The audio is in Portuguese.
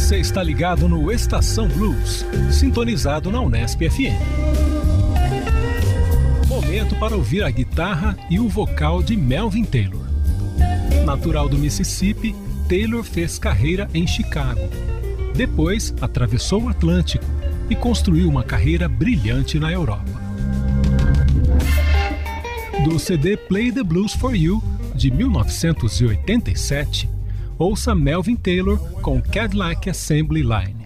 Você está ligado no Estação Blues, sintonizado na Unesp FM. Momento para ouvir a guitarra e o vocal de Melvin Taylor. Natural do Mississippi, Taylor fez carreira em Chicago. Depois, atravessou o Atlântico e construiu uma carreira brilhante na Europa. Do CD Play the Blues for You, de 1987, ouça Melvin Taylor com Cadillac Assembly Line.